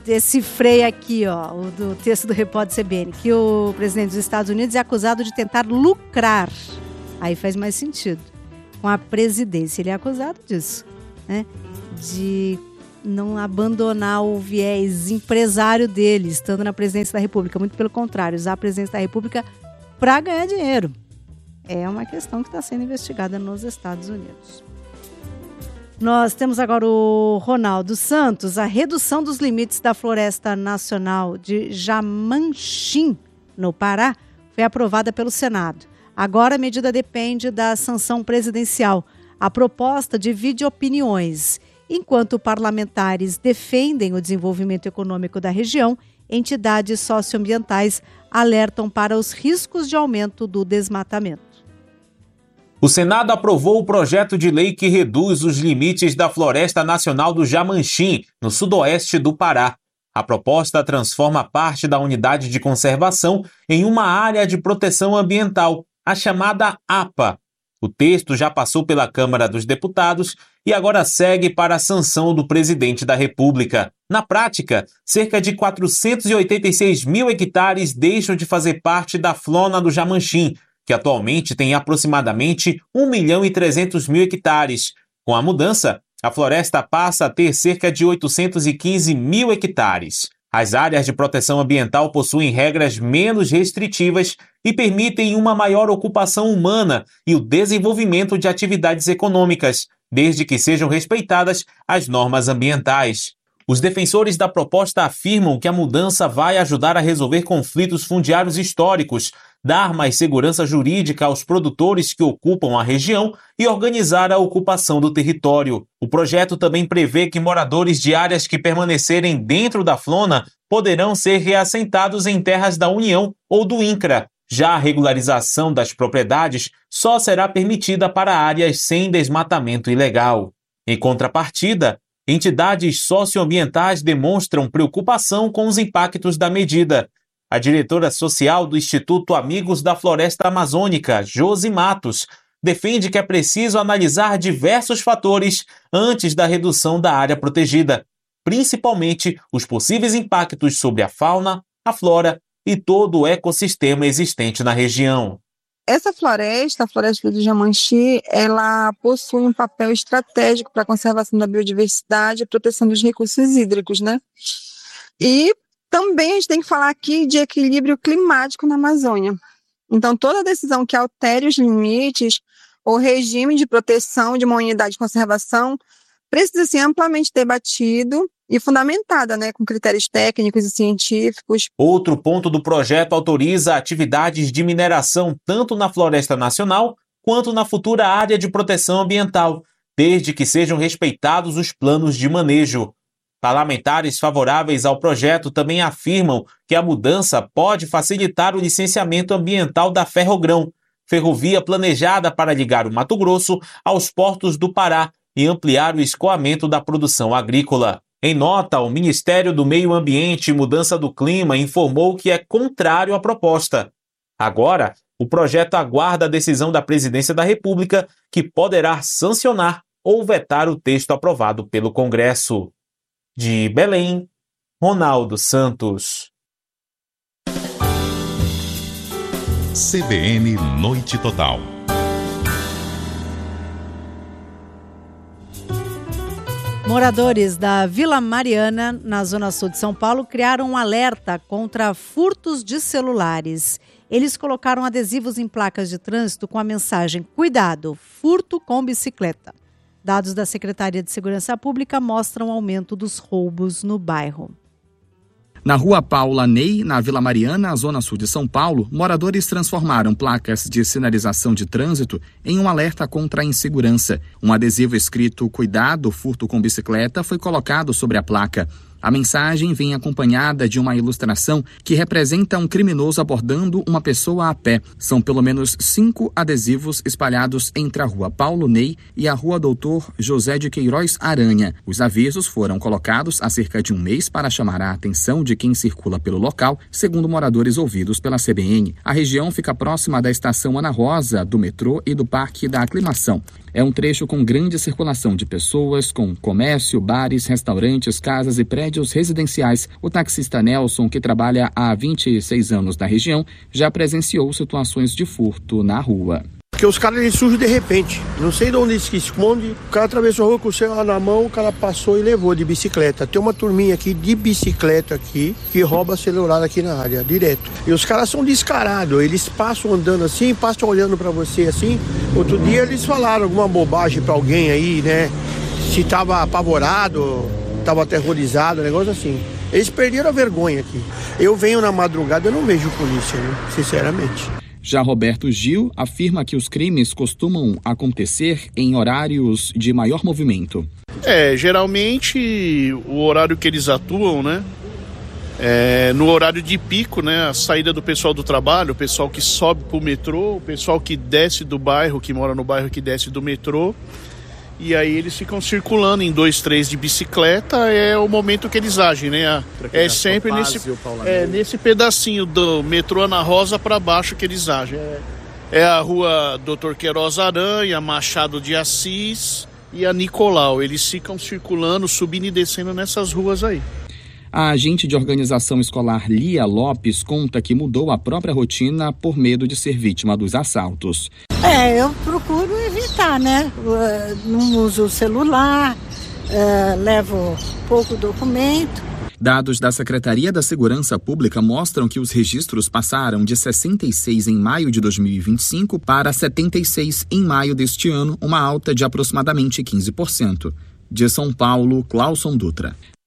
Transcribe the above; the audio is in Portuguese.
decifrei aqui, ó, o do texto do Repórter CBN, que o presidente dos Estados Unidos é acusado de tentar lucrar. Aí faz mais sentido. Com a presidência, ele é acusado disso, né? De não abandonar o viés empresário dele, estando na presidência da República. Muito pelo contrário, usar a presidência da República para ganhar dinheiro. É uma questão que está sendo investigada nos Estados Unidos. Nós temos agora o Ronaldo Santos. A redução dos limites da Floresta Nacional de Jamanchim, no Pará, foi aprovada pelo Senado. Agora a medida depende da sanção presidencial. A proposta divide opiniões. Enquanto parlamentares defendem o desenvolvimento econômico da região, entidades socioambientais alertam para os riscos de aumento do desmatamento. O Senado aprovou o projeto de lei que reduz os limites da Floresta Nacional do Jamanchim, no sudoeste do Pará. A proposta transforma parte da unidade de conservação em uma área de proteção ambiental, a chamada APA. O texto já passou pela Câmara dos Deputados e agora segue para a sanção do presidente da República. Na prática, cerca de 486 mil hectares deixam de fazer parte da Flona do Jamanchim, que atualmente tem aproximadamente 1.300.000 hectares. Com a mudança, a floresta passa a ter cerca de 815 mil hectares. As áreas de proteção ambiental possuem regras menos restritivas e permitem uma maior ocupação humana e o desenvolvimento de atividades econômicas, desde que sejam respeitadas as normas ambientais. Os defensores da proposta afirmam que a mudança vai ajudar a resolver conflitos fundiários históricos, dar mais segurança jurídica aos produtores que ocupam a região e organizar a ocupação do território. O projeto também prevê que moradores de áreas que permanecerem dentro da Flona poderão ser reassentados em terras da União ou do INCRA. Já a regularização das propriedades só será permitida para áreas sem desmatamento ilegal. Em contrapartida, entidades socioambientais demonstram preocupação com os impactos da medida. A diretora social do Instituto Amigos da Floresta Amazônica, Josi Matos, defende que é preciso analisar diversos fatores antes da redução da área protegida, principalmente os possíveis impactos sobre a fauna, a flora e todo o ecossistema existente na região. Essa floresta, a Floresta do Jamanchim, ela possui um papel estratégico para a conservação da biodiversidade e proteção dos recursos hídricos, né? E também a gente tem que falar aqui de equilíbrio climático na Amazônia. Então, toda decisão que altere os limites ou regime de proteção de uma unidade de conservação precisa ser amplamente debatido e fundamentada, né, com critérios técnicos e científicos. Outro ponto do projeto autoriza atividades de mineração tanto na Floresta Nacional quanto na futura área de proteção ambiental, desde que sejam respeitados os planos de manejo. Parlamentares favoráveis ao projeto também afirmam que a mudança pode facilitar o licenciamento ambiental da Ferrogrão, ferrovia planejada para ligar o Mato Grosso aos portos do Pará e ampliar o escoamento da produção agrícola. Em nota, o Ministério do Meio Ambiente e Mudança do Clima informou que é contrário à proposta. Agora, o projeto aguarda a decisão da Presidência da República, que poderá sancionar ou vetar o texto aprovado pelo Congresso. De Belém, Ronaldo Santos. CBN Noite Total. Moradores da Vila Mariana, na zona sul de São Paulo, criaram um alerta contra furtos de celulares. Eles colocaram adesivos em placas de trânsito com a mensagem: "Cuidado, furto com bicicleta". Dados da Secretaria de Segurança Pública mostram o aumento dos roubos no bairro. Na rua Paula Ney, na Vila Mariana, zona sul de São Paulo, moradores transformaram placas de sinalização de trânsito em um alerta contra a insegurança. Um adesivo escrito "Cuidado, furto com bicicleta" foi colocado sobre a placa. A mensagem vem acompanhada de uma ilustração que representa um criminoso abordando uma pessoa a pé. São pelo menos 5 adesivos espalhados entre a rua Paulo Ney e a rua Doutor José de Queiroz Aranha. Os avisos foram colocados há cerca de um mês para chamar a atenção de quem circula pelo local, segundo moradores ouvidos pela CBN. A região fica próxima da estação Ana Rosa, do metrô e do Parque da Aclimação. É um trecho com grande circulação de pessoas, com comércio, bares, restaurantes, casas e prédios prédios residenciais. O taxista Nelson, que trabalha há 26 anos na região, já presenciou situações de furto na rua. Porque os caras eles surgem de repente, não sei de onde eles se escondem, o cara atravessou a rua com o celular na mão, o cara passou e levou de bicicleta. Tem uma turminha aqui de bicicleta aqui, que rouba celular aqui na área, direto. E os caras são descarados, eles passam andando assim, passam olhando pra você assim. Outro dia eles falaram alguma bobagem pra alguém aí, né, se tava apavorado, tava aterrorizado, um negócio assim. Eles perderam a vergonha aqui. Eu venho na madrugada, eu não vejo polícia, né, sinceramente. Já Roberto Gil afirma que os crimes costumam acontecer em horários de maior movimento. Geralmente o horário que eles atuam, né? No horário de pico, né? A saída do pessoal do trabalho, o pessoal que sobe pro metrô, o pessoal que desce do bairro, que mora no bairro que desce do metrô. E aí eles ficam circulando em 2, 3 de bicicleta, é o momento que eles agem, né? É sempre nesse pedacinho do metrô Ana Rosa para baixo que eles agem. É a rua Dr. Queiroz Aranha, Machado de Assis e a Nicolau. Eles ficam circulando, subindo e descendo nessas ruas aí. A agente de organização escolar Lia Lopes conta que mudou a própria rotina por medo de ser vítima dos assaltos. Eu procuro evitar, né? Não uso o celular, levo pouco documento. Dados da Secretaria da Segurança Pública mostram que os registros passaram de 66 em maio de 2025 para 76 em maio deste ano, uma alta de aproximadamente 15%. De São Paulo, Clauson Dutra.